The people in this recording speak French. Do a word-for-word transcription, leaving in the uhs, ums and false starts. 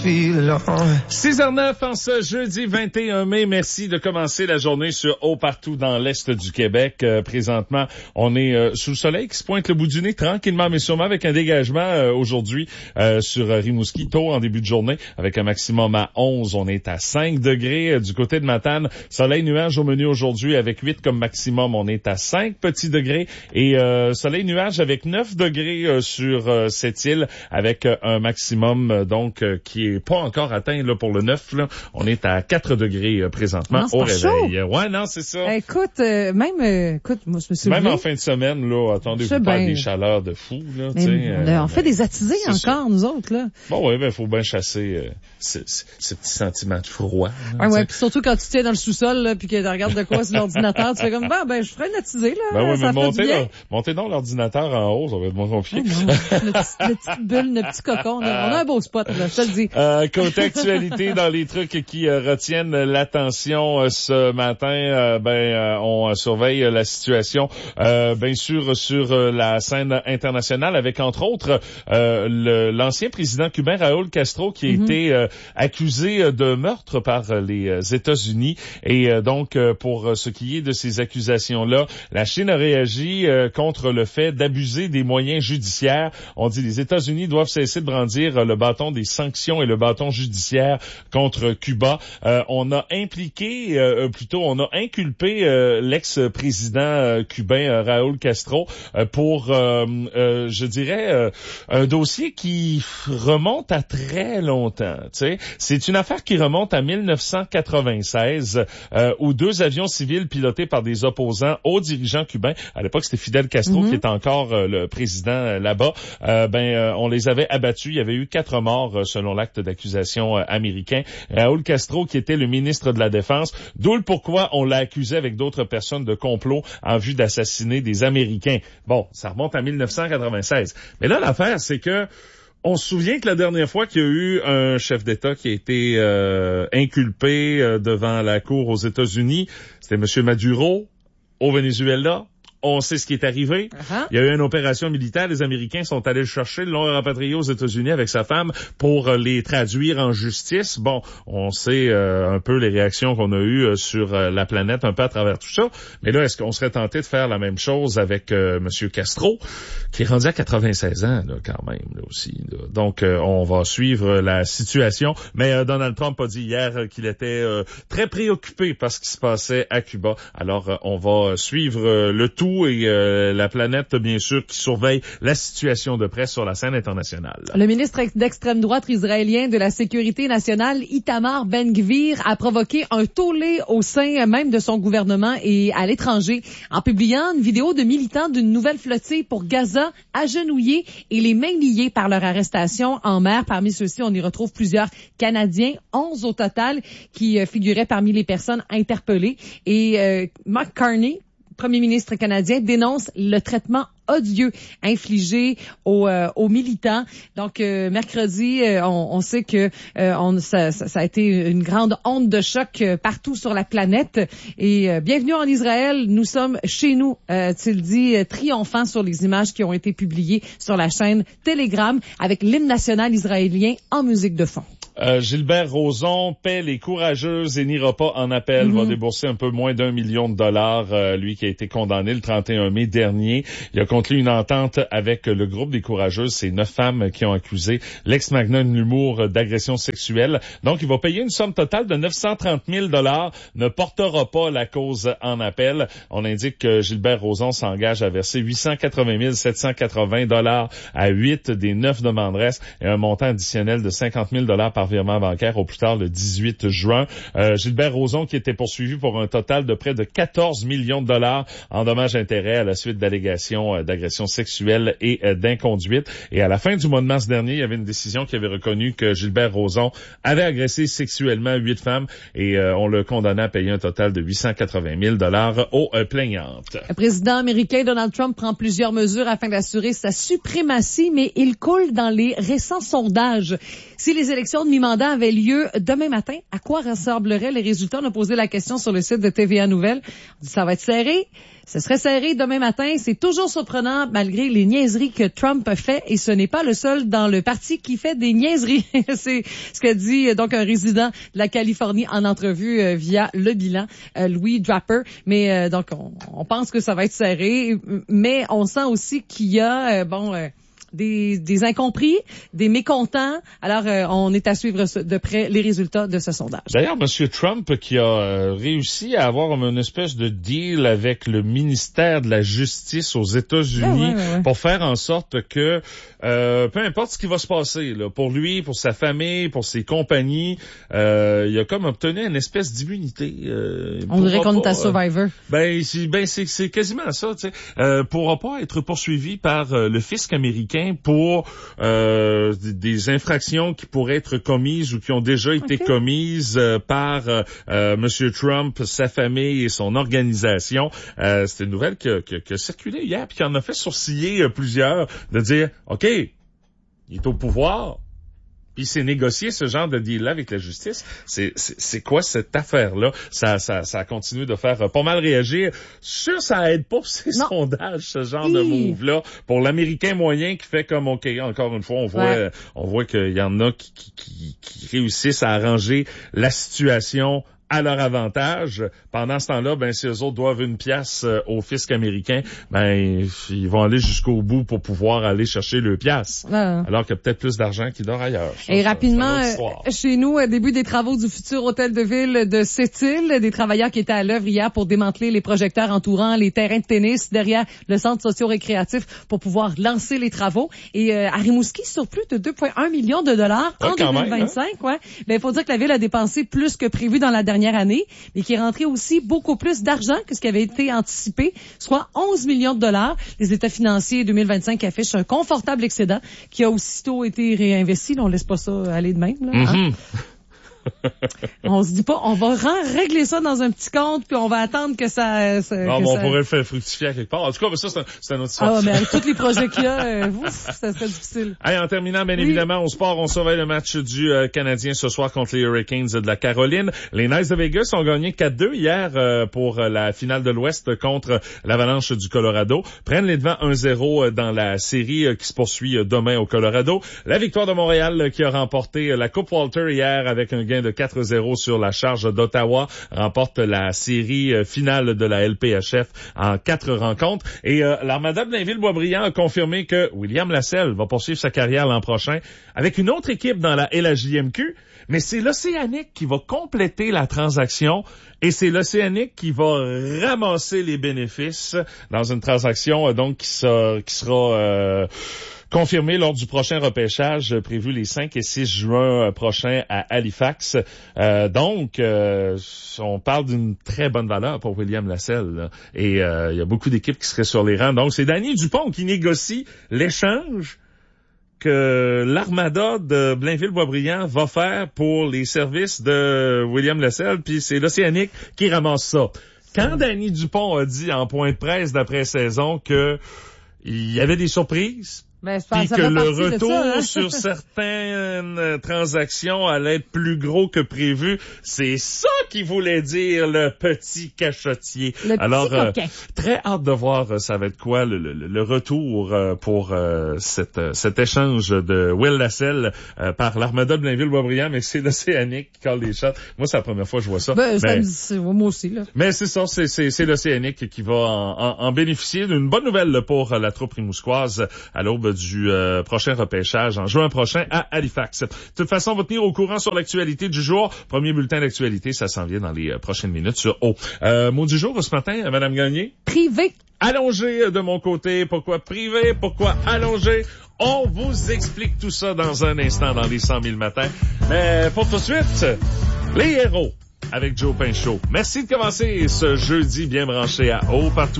feel alone. six heures neuf en ce jeudi vingt et un mai. Merci de commencer la journée sur Haut partout dans l'Est du Québec. Euh, présentement, on est euh, sous le soleil qui se pointe le bout du nez tranquillement, mais sûrement avec un dégagement euh, aujourd'hui euh, sur Rimouski, tôt en début de journée, avec un maximum à onze. On est à cinq degrés. Euh, du côté de Matane, soleil nuage au menu aujourd'hui avec huit comme maximum. On est à cinq petits degrés. Et euh, soleil nuage avec neuf degrés euh, sur euh, cette île, avec euh, un maximum euh, donc euh, qui est pas encore atteint là pour le neuf. Là. On est à quatre degrés euh, présentement non, au réveil. Chaud. Ouais, non, c'est ça. Écoute, euh, même, euh, écoute, moi je me suis Même levé. en fin de semaine, là, attendez-vous pas ben... des chaleurs de fou, là, tu sais. On, euh, on fait des attisés encore, ça. Nous autres, là. Bon, ouais, ben, faut bien chasser euh, ce, ce, ce petit sentiment de froid. Là, ouais, ouais, puis surtout quand tu tiens dans le sous-sol, là, puis que tu regardes de quoi sur l'ordinateur, tu fais comme, bah, ben, je ferais une attisée, là. Ben oui, mais montez, là, montez donc l'ordinateur en haut, ça va être moins compliqué. Oh, notre, notre petite bulle, notre petit cocon, on a, on a un beau spot, là, je te le dis. Euh, côté actualité, dans les trucs qui euh, retiennent l'attention euh, ce matin, euh, ben, euh, on surveille la situation, euh, bien sûr, sur euh, la scène internationale, avec entre autres euh, le, l'ancien président cubain Raúl Castro qui a mm-hmm. été euh, accusé de meurtre par les États-Unis. Et euh, donc, euh, pour ce qui est de ces accusations-là, la Chine a réagi euh, contre le fait d'abuser des moyens judiciaires. On dit les États-Unis doivent cesser de brandir le bâton des sanctions et le bâton judiciaire contre Cuba. Euh, on a impliqué, euh, plutôt, on a inculpé euh, l'ex-président euh, cubain euh, Raúl Castro euh, pour, euh, euh, je dirais, euh, un dossier qui remonte à très longtemps. Tu sais, c'est une affaire qui remonte à mille neuf cent quatre-vingt-seize, euh, où deux avions civils pilotés par des opposants aux dirigeants cubains, à l'époque c'était Fidel Castro mm-hmm. qui était encore euh, le président euh, là-bas, euh, ben euh, on les avait abattus. Il y avait eu quatre morts euh, selon l'acte d'accusation euh, américain. Raúl Castro qui était le ministre de la Défense, d'où le pourquoi on l'a accusé avec d'autres personnes de complot en vue d'assassiner des Américains. Bon, ça remonte à mille neuf cent quatre-vingt-seize. Mais là, l'affaire, c'est que on se souvient que la dernière fois qu'il y a eu un chef d'État qui a été euh, inculpé euh, devant la cour aux États-Unis, c'était M. Maduro au Venezuela. On sait ce qui est arrivé. Uh-huh. Il y a eu une opération militaire. Les Américains sont allés le chercher, l'ont rapatrié aux États-Unis avec sa femme pour les traduire en justice. Bon, on sait euh, un peu les réactions qu'on a eues euh, sur euh, la planète, un peu à travers tout ça. Mais là, est-ce qu'on serait tenté de faire la même chose avec euh, M. Castro, qui est rendu à quatre-vingt-seize ans, là, quand même, là aussi. Là. Donc, euh, on va suivre la situation. Mais euh, Donald Trump a dit hier euh, qu'il était euh, très préoccupé par ce qui se passait à Cuba. Alors, euh, on va suivre euh, le tout et euh, la planète, bien sûr, qui surveille la situation de près sur la scène internationale. Le ministre d'extrême droite israélien de la Sécurité nationale, Itamar Ben-Gvir, a provoqué un tollé au sein même de son gouvernement et à l'étranger en publiant une vidéo de militants d'une nouvelle flottille pour Gaza agenouillés et les mains liées par leur arrestation en mer. Parmi ceux-ci, on y retrouve plusieurs Canadiens, onze au total, qui euh, figuraient parmi les personnes interpellées. Et euh, Mark Carney, Premier ministre canadien, dénonce le traitement odieux infligé aux, euh, aux militants. Donc euh, mercredi, euh, on, on sait que euh, on, ça, ça, ça a été une grande onde de choc euh, partout sur la planète. Et euh, bienvenue en Israël, nous sommes chez nous, euh, tu le dis, euh, triomphant sur les images qui ont été publiées sur la chaîne Telegram avec l'hymne national israélien en musique de fond. Euh, Gilbert Rozon paie les courageuses et n'ira pas en appel, mm-hmm. va débourser un peu moins d'un million de dollars, euh, lui qui a été condamné le trente et un mai dernier. Il a conclu une entente avec le groupe des courageuses, ces neuf femmes qui ont accusé l'ex-magnat de l'humour d'agression sexuelle. Donc, il va payer une somme totale de neuf cent trente mille dollars, ne portera pas la cause en appel. On indique que Gilbert Rozon s'engage à verser huit cent quatre-vingt mille sept cent quatre-vingts dollars à huit des neuf demanderesses et un montant additionnel de cinquante mille dollars par virement bancaire au plus tard le dix-huit juin. Euh, Gilbert Rozon qui était poursuivi pour un total de près de quatorze millions de dollars en dommages-intérêts à la suite d'allégations euh, d'agression sexuelle et euh, d'inconduite. Et à la fin du mois de mars dernier, il y avait une décision qui avait reconnu que Gilbert Rozon avait agressé sexuellement huit femmes et euh, on le condamnait à payer un total de huit cent quatre-vingt mille dollars aux euh, plaignantes. Le président américain Donald Trump prend plusieurs mesures afin d'assurer sa suprématie, mais il coule dans les récents sondages. Si les élections de mi-mandat avait lieu demain matin. À quoi ressembleraient les résultats? On a posé la question sur le site de T V A Nouvelles. On dit ça va être serré. Ce serait serré demain matin. C'est toujours surprenant malgré les niaiseries que Trump a fait et ce n'est pas le seul dans le parti qui fait des niaiseries. C'est ce que dit donc un résident de la Californie en entrevue euh, via Le Bilan, euh, Louis Draper. Mais euh, donc on, on pense que ça va être serré, mais on sent aussi qu'il y a euh, bon euh, Des, des incompris, des mécontents. Alors, euh, on est à suivre de près les résultats de ce sondage. D'ailleurs, M. Trump qui a euh, réussi à avoir une espèce de deal avec le ministère de la Justice aux États-Unis ouais, ouais, ouais, ouais. pour faire en sorte que, euh, peu importe ce qui va se passer, là, pour lui, pour sa famille, pour ses compagnies, euh, il a comme obtenu une espèce d'immunité. Euh, on dirait qu'on est à Survivor. Euh, ben, c'est, ben c'est, c'est quasiment ça, tu sais. Euh, pourra pas être poursuivi par euh, le fisc américain pour euh, des infractions qui pourraient être commises ou qui ont déjà été okay. commises euh, par euh, euh, M. Trump, sa famille et son organisation. Euh, c'était une nouvelle qui a, qui a, qui a circulé hier puis qui en a fait sourciller euh, plusieurs de dire « OK, il est au pouvoir ». Puis c'est négocier ce genre de deal-là avec la justice. C'est, c'est, c'est quoi cette affaire-là? Ça, ça, ça continue de faire pas mal réagir. Sûr, ça aide pas ces non. sondages, ce genre oui. de move-là. Pour l'Américain moyen qui fait comme, OK, encore une fois, on voit, ouais. on voit qu'il y en a qui, qui, qui, qui réussissent à arranger la situation à leur avantage. Pendant ce temps-là, ben, si eux autres doivent une pièce euh, au fisc américain, ben, ils vont aller jusqu'au bout pour pouvoir aller chercher le pièce. Ah. Alors qu'il y a peut-être plus d'argent qui dort ailleurs. Et ça, rapidement, chez nous, au début des travaux du futur hôtel de ville de Sept-Îles, des travailleurs qui étaient à l'œuvre hier pour démanteler les projecteurs entourant les terrains de tennis derrière le centre socio-récréatif pour pouvoir lancer les travaux. Et euh, à Rimouski, sur plus de deux virgule un millions de dollars ouais, en deux mille vingt-cinq, même, hein? ouais. Ben, il faut dire que la ville a dépensé plus que prévu dans la dernière année, mais qui est rentré aussi beaucoup plus d'argent que ce qui avait été anticipé, soit onze millions de dollars. Les états financiers deux mille vingt-cinq affichent un confortable excédent qui a aussitôt été réinvesti. Là, on laisse pas ça aller de même. Là, hein? Mm-hmm. On se dit pas, on va régler ça dans un petit compte puis on va attendre que ça... ça non, que mais on ça... pourrait le faire fructifier à quelque part. En tout cas, mais ça, c'est un, c'est un autre histoire. Ah, mais avec tous les projets qu'il y a, euh, ouf, ça serait difficile. Hey, en terminant, bien oui. évidemment, au sport, on surveille le match du euh, Canadien ce soir contre les Hurricanes de la Caroline. Les Knights de Vegas ont gagné quatre deux hier euh, pour euh, la finale de l'Ouest contre l'Avalanche du Colorado. Prennent les devants un zéro dans la série euh, qui se poursuit euh, demain au Colorado. La victoire de Montréal euh, qui a remporté euh, la Coupe Walter hier avec un gain de quatre zéro sur la charge d'Ottawa, remporte la série finale de la L P H F en quatre rencontres. Et euh, l'Armada de Blainville-Boisbriand a confirmé que William Lasselle va poursuivre sa carrière l'an prochain avec une autre équipe dans la L H J M Q, mais c'est l'Océanique qui va compléter la transaction et c'est l'Océanique qui va ramasser les bénéfices dans une transaction euh, donc qui sera... Qui sera euh, confirmé lors du prochain repêchage prévu les cinq et six juin prochains à Halifax. Euh, donc, euh, on parle d'une très bonne valeur pour William Lasselle. Là. Et euh, il y a beaucoup d'équipes qui seraient sur les rangs. Donc, c'est Danny Dupont qui négocie l'échange que l'Armada de Blainville-Boisbriand va faire pour les services de William Lasselle. Puis c'est l'Océanique qui ramasse ça. Quand Danny Dupont a dit en point de presse d'après-saison que il y avait des surprises, Ben, puis que le retour ça, hein? sur certaines transactions allait être plus gros que prévu, c'est ça qu'il voulait dire le petit cachotier. Le Alors, petit coquin. Euh, très hâte de voir ça va être quoi le, le, le retour euh, pour euh, cette, cet échange de Will Lasselle euh, par l'Armada de Blainville-Boisbriand, mais c'est l'Océanique qui colle les shots. Moi, c'est la première fois que je vois ça. Ben, mais, ça me dit, moi aussi, là. Mais c'est ça, c'est, c'est, c'est l'Océanique qui va en, en, en bénéficier d'une bonne nouvelle pour la troupe rimouskoise à l'aube du euh, prochain repêchage en juin prochain à Halifax. De toute façon, on va tenir au courant sur l'actualité du jour. Premier bulletin d'actualité, ça s'en vient dans les euh, prochaines minutes sur O. Euh, mot du jour ce matin, Madame Gagné? Privé. Allongé de mon côté. Pourquoi privé? Pourquoi allongé? On vous explique tout ça dans un instant dans les cent mille matins. Mais pour tout de suite, les héros avec Joe Pinchot. Merci de commencer ce jeudi bien branché à O partout.